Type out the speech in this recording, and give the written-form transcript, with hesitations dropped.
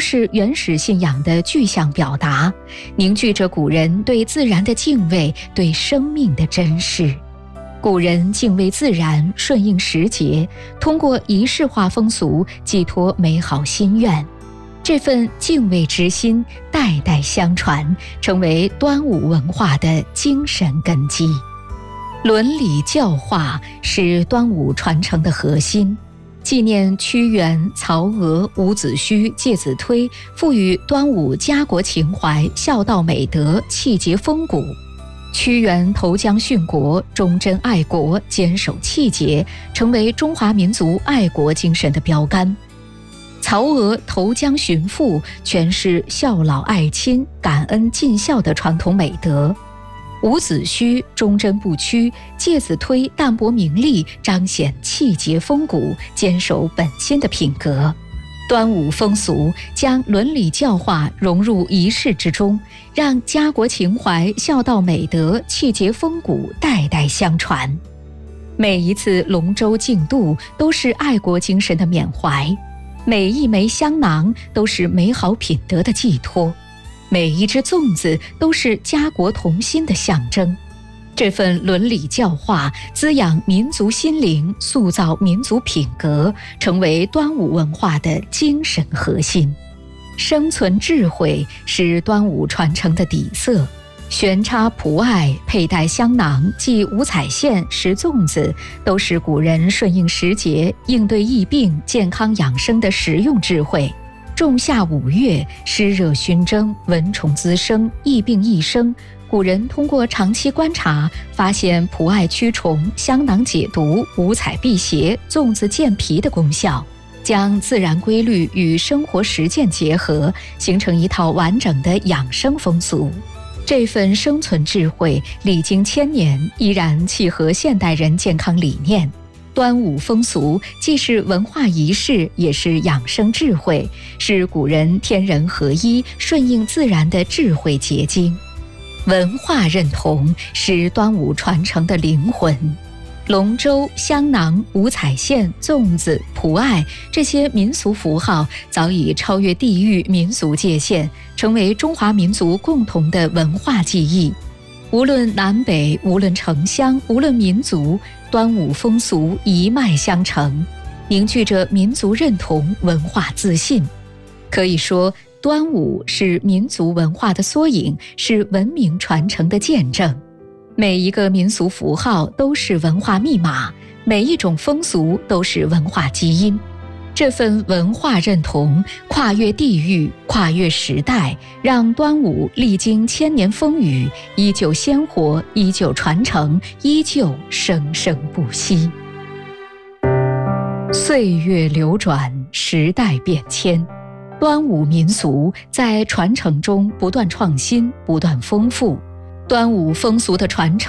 是原始信仰的具象表达，凝聚着古人对自然的敬畏，对生命的珍视。古人敬畏自然，顺应时节，通过仪式化风俗寄托美好心愿。这份敬畏之心代代相传，成为端午文化的精神根基。伦理教化是端午传承的核心，纪念屈原、曹娥、伍子胥、介子推，赋予端午家国情怀、孝道美德、气节风骨。屈原投江殉国，忠贞爱国，坚守气节，成为中华民族爱国精神的标杆。曹娥投江寻父，诠释孝老爱亲、感恩尽孝的传统美德。伍子胥忠贞不屈，介子推淡泊名利，彰显气节风骨，坚守本心的品格。端午风俗将伦理教化融入仪式之中，让家国情怀、孝道美德、气节风骨代代相传。每一次龙舟竞渡都是爱国精神的缅怀，每一枚香囊都是美好品德的寄托，每一只粽子都是家国同心的象征。这份伦理教化滋养民族心灵，塑造民族品格，成为端午文化的精神核心。生存智慧是端午传承的底色，悬插蒲艾、佩戴香囊、系五彩线、食粽子，都是古人顺应时节、应对疫病、健康养生的实用智慧。仲夏5月，湿热熏蒸，蚊虫滋生，疫病益生。古人通过长期观察，发现蒲艾驱虫、香囊解毒、五彩辟邪、粽子健脾的功效，将自然规律与生活实践结合，形成一套完整的养生风俗。这份生存智慧历经千年，依然契合现代人健康理念。端午风俗既是文化仪式，也是养生智慧，是古人天人合一、顺应自然的智慧结晶。文化认同是端午传承的灵魂。龙舟、香囊、五彩线、粽子、蒲艾这些民俗符号早已超越地域民俗界限，成为中华民族共同的文化记忆。无论南北，无论城乡，无论民族，端午风俗一脉相承，凝聚着民族认同、文化自信。可以说，端午是民族文化的缩影，是文明传承的见证。每一个民俗符号都是文化密码，每一种风俗都是文化基因。这份文化认同跨越地域，跨越时代，让端午历经千年风雨，依旧鲜活，依旧传承，依旧生生不息。岁月流转，时代变迁，端午民俗在传承中不断创新，不断丰富。端午风俗的传承